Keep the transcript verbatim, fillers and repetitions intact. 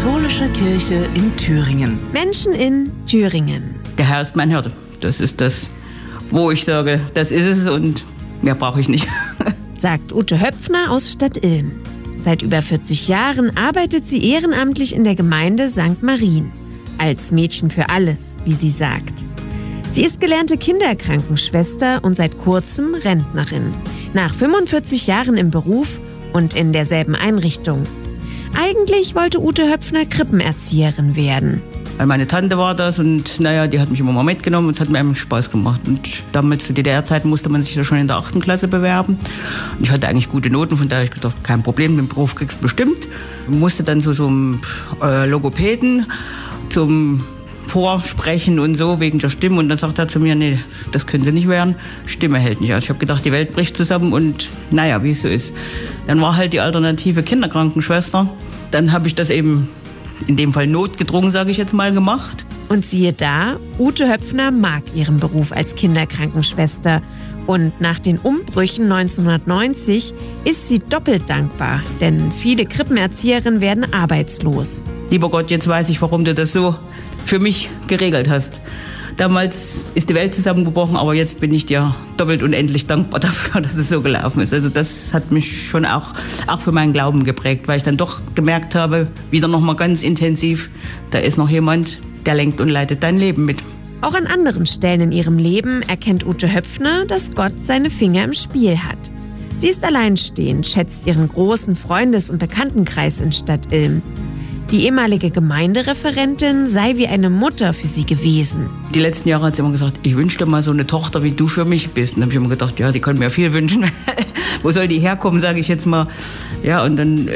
Katholische Kirche in Thüringen. Menschen in Thüringen. Der Herr ist mein Hirte. Das ist das, wo ich sage, das ist es und mehr brauche ich nicht. Sagt Ute Höpfner aus Stadtilm. Seit über vierzig Jahren arbeitet sie ehrenamtlich in der Gemeinde Sankt Marien. Als Mädchen für alles, wie sie sagt. Sie ist gelernte Kinderkrankenschwester und seit kurzem Rentnerin. Nach fünfundvierzig Jahren im Beruf und in derselben Einrichtung. Eigentlich wollte Ute Höpfner Krippenerzieherin werden. Weil meine Tante war das und naja, die hat mich immer mal mitgenommen und es hat mir einfach Spaß gemacht. Und damals zu D D R-Zeiten musste man sich ja schon in der achten Klasse bewerben. Und ich hatte eigentlich gute Noten, von daher habe ich gedacht, kein Problem, den Beruf kriegst du bestimmt. Ich musste dann zu so einem äh, Logopäden zum Vorsprechen und so, wegen der Stimme. Und dann sagt er zu mir, nee, das können Sie nicht werden, Stimme hält nicht aus. Ich habe gedacht, die Welt bricht zusammen und naja, wie es so ist. Dann war halt die alternative Kinderkrankenschwester. Dann habe ich das eben in dem Fall notgedrungen, sage ich jetzt mal, gemacht. Und siehe da, Ute Höpfner mag ihren Beruf als Kinderkrankenschwester. Und nach den Umbrüchen neunzehnhundertneunzig ist sie doppelt dankbar, denn viele Krippenerzieherinnen werden arbeitslos. Lieber Gott, jetzt weiß ich, warum du das so für mich geregelt hast. Damals ist die Welt zusammengebrochen, aber jetzt bin ich dir doppelt und endlich dankbar dafür, dass es so gelaufen ist. Also das hat mich schon auch, auch für meinen Glauben geprägt, weil ich dann doch gemerkt habe, wieder noch mal ganz intensiv, da ist noch jemand, der lenkt und leitet dein Leben mit. Auch an anderen Stellen in ihrem Leben erkennt Ute Höpfner, dass Gott seine Finger im Spiel hat. Sie ist alleinstehend, schätzt ihren großen Freundes- und Bekanntenkreis in Stadtilm. Die ehemalige Gemeindereferentin sei wie eine Mutter für sie gewesen. Die letzten Jahre hat sie immer gesagt, ich wünschte mal so eine Tochter, wie du für mich bist. Und dann habe ich immer gedacht, ja, die kann mir viel wünschen. Wo soll die herkommen, sage ich jetzt mal. Ja, und dann